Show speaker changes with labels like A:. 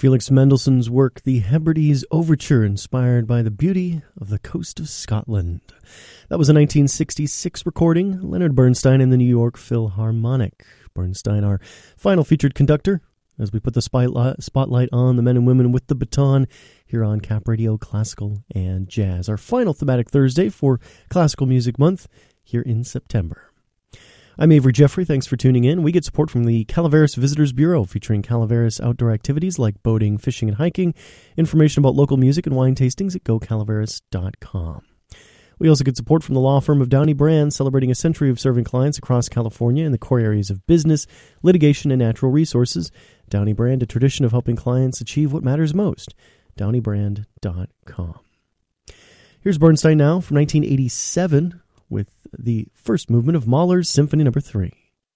A: Felix Mendelssohn's work, the Hebrides Overture, inspired by the beauty of the coast of Scotland. That was a 1966 recording, Leonard Bernstein and the New York Philharmonic. Bernstein, our final featured conductor, as we put the spotlight on the men and women with the baton here on Cap Radio Classical and Jazz. Our final thematic Thursday for Classical Music Month here in September. I'm Avery Jeffrey. Thanks for tuning in. We get support from the Calaveras Visitors Bureau, featuring Calaveras outdoor activities like boating, fishing, and hiking. Information about local music and wine tastings at gocalaveras.com. We also get support from the law firm of Downey Brand, celebrating a century of serving clients across California in the core areas of business, litigation, and natural resources. Downey Brand, a tradition of helping clients achieve what matters most. DowneyBrand.com. Here's Bernstein now from 1987 with the first movement of Mahler's Symphony No. 3.